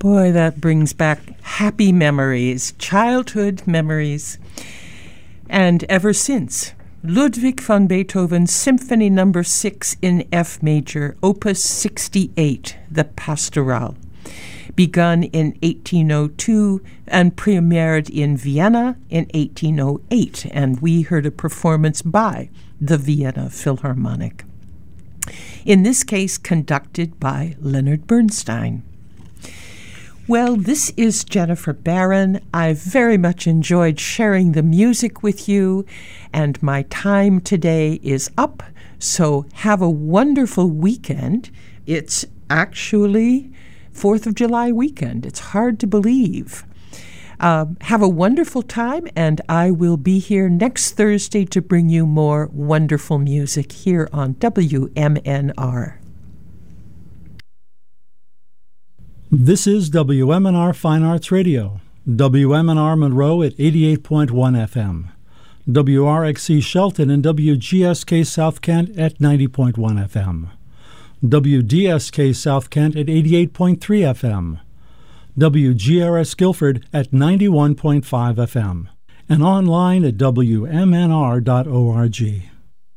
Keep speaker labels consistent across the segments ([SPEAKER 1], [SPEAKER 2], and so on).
[SPEAKER 1] Boy, that brings back happy memories, childhood memories. And ever since, Ludwig van Beethoven's Symphony No. 6 in F major, Opus 68, the Pastoral, begun in 1802 and premiered in Vienna in 1808, and we heard a performance by the Vienna Philharmonic. In this case, conducted by Leonard Bernstein. Well, this is Jennifer Barron. I've very much enjoyed sharing the music with you, and my time today is up, so have a wonderful weekend. It's actually 4th of July weekend. It's hard to believe. Have a wonderful time, and I will be here next Thursday to bring you more wonderful music here on WMNR.
[SPEAKER 2] This is WMNR Fine Arts Radio, WMNR Monroe at 88.1 FM, WRXC Shelton and WGSK South Kent at 90.1 FM, WDSK South Kent at 88.3 FM, WGRS Guilford at 91.5 FM, and online at WMNR.org.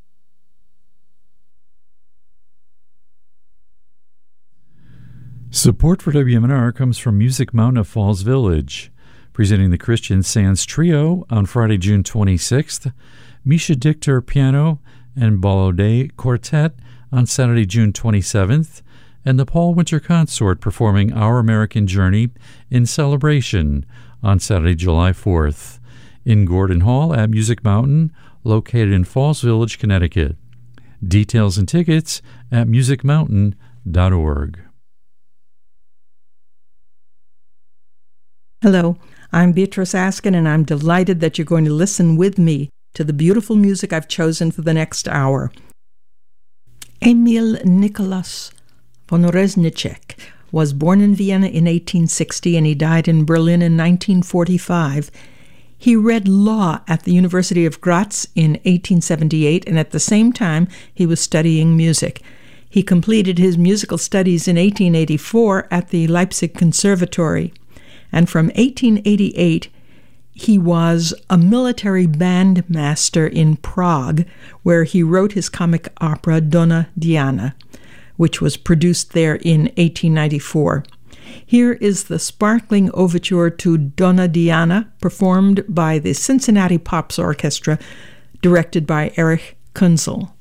[SPEAKER 3] Support for WMNR comes from Music Mountain of Falls Village, presenting the Christian Sands Trio on Friday, June 26th, Misha Dictor Piano and Ballaudet Quartet on Saturday, June 27th, and the Paul Winter Consort performing Our American Journey in Celebration on Saturday, July 4th, in Gordon Hall at Music Mountain, located in Falls Village, Connecticut. Details and tickets at musicmountain.org.
[SPEAKER 4] Hello, I'm Beatrice Askin, and I'm delighted that you're going to listen with me to the beautiful music I've chosen for the next hour. Emil Nicholas von Reznicek was born in Vienna in 1860, and he died in Berlin in 1945. He read law at the University of Graz in 1878, and at the same time, he was studying music. He completed his musical studies in 1884 at the Leipzig Conservatory. And from 1888, he was a military bandmaster in Prague, where he wrote his comic opera Donna Diana, which was produced there in 1894. Here is the sparkling overture to Donna Diana, performed by the Cincinnati Pops Orchestra, directed by Erich Kunzel.